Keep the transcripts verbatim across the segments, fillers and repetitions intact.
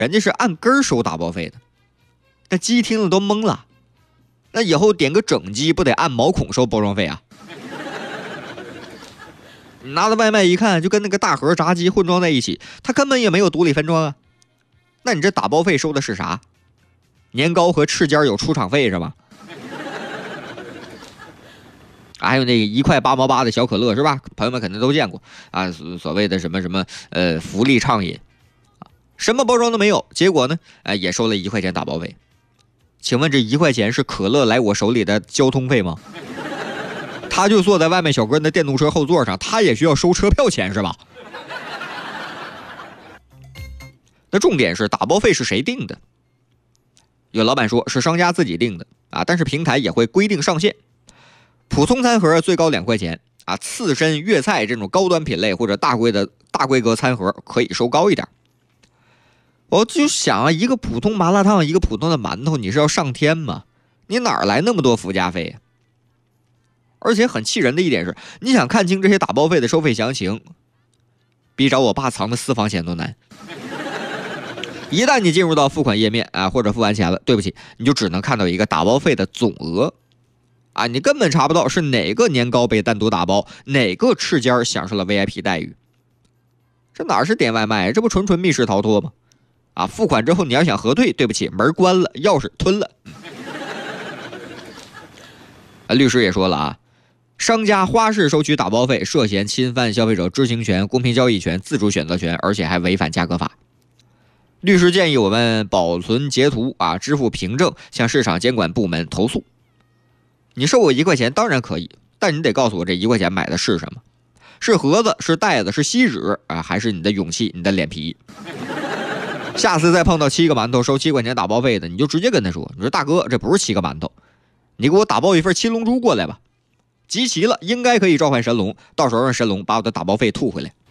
人家是按根收打包费的。那鸡听了都懵了，那以后点个整鸡不得按毛孔收包装费啊？拿到外卖一看，就跟那个大盒炸鸡混装在一起，它根本也没有独立分装啊。那你这打包费收的是啥？年糕和翅尖有出厂费是吧？还有那一块八毛八的小可乐是吧？朋友们肯定都见过啊，所谓的什么什么呃福利畅饮，什么包装都没有，结果呢，呃也收了一块钱打包费。请问这一块钱是可乐来我手里的交通费吗？他就坐在外卖小哥的电动车后座上，他也需要收车票钱是吧？那重点是打包费是谁定的？有老板说是商家自己定的啊，但是平台也会规定上限。普通餐盒最高两块钱啊，刺身、粤菜这种高端品类或者大规的大规格餐盒可以收高一点。我就想啊，一个普通麻辣烫，一个普通的馒头，你是要上天吗？你哪来那么多附加费呀？而且很气人的一点是，你想看清这些打包费的收费详情，比找我爸藏的私房钱都难。一旦你进入到付款页面啊，或者付完钱了，对不起，你就只能看到一个打包费的总额。啊，你根本查不到是哪个年糕被单独打包，哪个翅尖享受了 V I P 待遇。这哪是点外卖，这不纯纯密室逃脱吗？啊，付款之后你要想核退，对不起，门关了，钥匙吞了。啊，律师也说了啊，商家花式收取打包费，涉嫌侵犯消费者知情权、公平交易权、自主选择权，而且还违反价格法。律师建议我们保存截图啊，支付凭证，向市场监管部门投诉。你收我一块钱当然可以，但你得告诉我这一块钱买的是什么，是盒子，是袋子，是锡纸啊，还是你的勇气，你的脸皮？下次再碰到七个馒头收七块钱打包费的，你就直接跟他说，你说大哥，这不是七个馒头，你给我打包一份七龙珠过来吧，集齐了应该可以召唤神龙，到时候让神龙把我的打包费吐回来。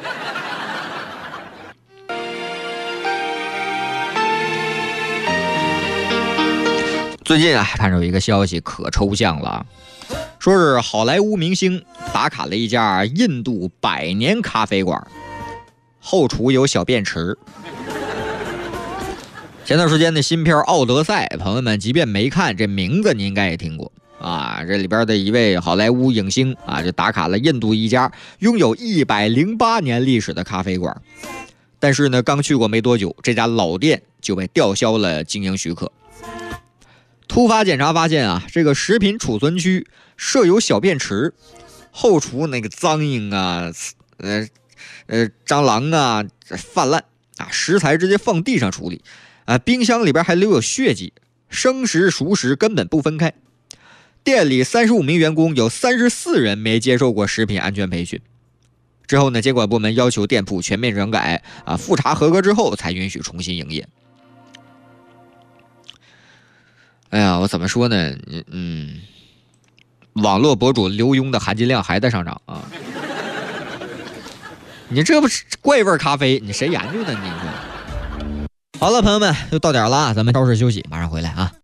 最近啊，看着有一个消息可抽象了啊，说是好莱坞明星打卡了一家印度百年咖啡馆，后厨有小便池。前段时间的新片《奥德赛》，朋友们即便没看，这名字你应该也听过啊。这里边的一位好莱坞影星啊，就打卡了印度一家拥有一百零八年历史的咖啡馆，但是呢，刚去过没多久，这家老店就被吊销了经营许可。突发检查发现啊，这个食品储存区设有小便池，后厨那个苍蝇啊、呃呃蟑螂啊泛滥啊，食材直接放地上处理啊，冰箱里边还留有血迹，生食熟食根本不分开。店里三十五名员工有三十四人没接受过食品安全培训。之后呢，监管部门要求店铺全面整改啊，复查合格之后才允许重新营业。哎呀，我怎么说呢？嗯，网络博主刘墉的含金量还在上涨啊！你这不是怪味咖啡，你谁研究的？你说？好了，朋友们，又到点了，咱们稍事休息，马上回来啊。